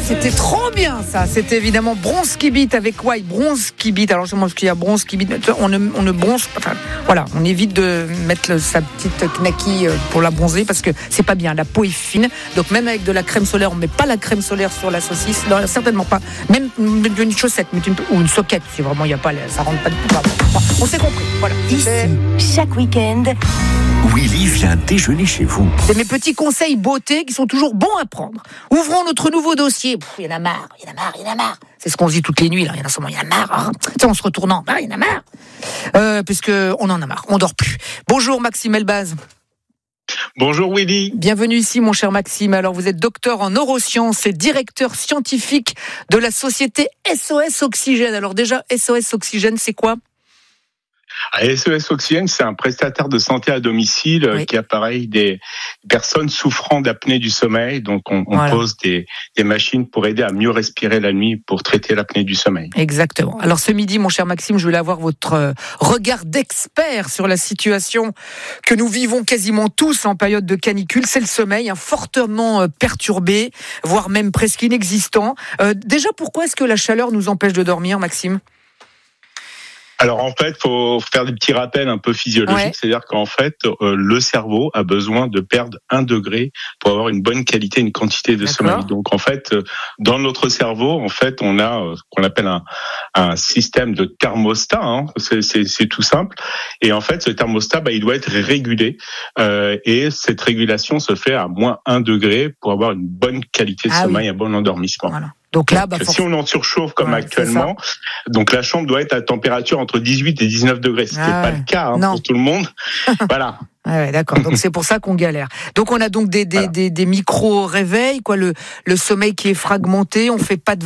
c'était trop bien ça. C'était évidemment Bronski Beat avec Why Bronski Beat. Alors je sais pas ce qu'il y a Bronski Beat. On ne bronze pas. Enfin, voilà, on évite de mettre sa petite knacky pour la bronzer parce que c'est pas bien. La peau est fine. Donc même avec de la crème solaire, on met pas la crème solaire sur la saucisse. Non, certainement pas. Même une chaussette ou une soquette. Si vraiment il y a pas, ça rentre pas. On s'est compris. Voilà. Ici, chaque week-end, Willy vient déjeuner chez vous. C'est mes petits conseils beauté qui sont toujours bons à prendre. Ouvrons notre nouveau dossier. Il y en a marre. C'est ce qu'on se dit toutes les nuits, là. Il y en a sûrement, il y en a marre. Hein. Tu sais, en se retournant, il y en a marre. Puisque on en a marre, on dort plus. Bonjour Maxime Elbaz. Bonjour Willy. Bienvenue ici mon cher Maxime. Alors vous êtes docteur en neurosciences et directeur scientifique de la société SOS Oxygène. Alors déjà, SOS Oxygène, c'est quoi ? SOS Oxygène, c'est un prestataire de santé à domicile qui appareille des personnes souffrant d'apnée du sommeil. Donc, on pose des machines pour aider à mieux respirer la nuit pour traiter l'apnée du sommeil. Exactement. Alors, ce midi, mon cher Maxime, je voulais avoir votre regard d'expert sur la situation que nous vivons quasiment tous en période de canicule. C'est le sommeil, fortement perturbé, voire même presque inexistant. Déjà, pourquoi est-ce que la chaleur nous empêche de dormir, Maxime ? Alors en fait, faut faire des petits rappels un peu physiologiques, c'est-à-dire qu'en fait, le cerveau a besoin de perdre 1 degré pour avoir une bonne qualité, une quantité de sommeil. Donc en fait, dans notre cerveau, en fait, on a ce qu'on appelle un système de thermostat. Hein, c'est tout simple. Et en fait, ce thermostat, il doit être régulé. Et cette régulation se fait à moins 1 degré pour avoir une bonne qualité de sommeil, un bon endormissement. Voilà. Donc là, si on en surchauffe comme actuellement, donc la chambre doit être à température entre 18 et 19 degrés. Ce qui n'est pas le cas pour tout le monde. Voilà. Ouais, d'accord. Donc c'est pour ça qu'on galère. Donc on a donc des micro-réveils, le sommeil qui est fragmenté, on fait pas de